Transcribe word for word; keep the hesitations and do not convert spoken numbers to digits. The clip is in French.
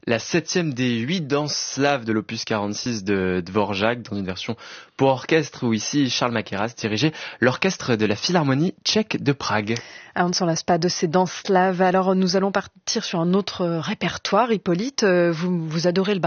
la septième des huit danses slaves de l'opus quarante-six de Dvorak, dans une version pour orchestre où ici Charles Mackerras dirigeait l'orchestre de la Philharmonie tchèque de Prague. Ah, on ne s'en lasse pas de ces danses slaves. Alors nous allons partir sur un autre répertoire. Hippolyte, vous, vous adorez le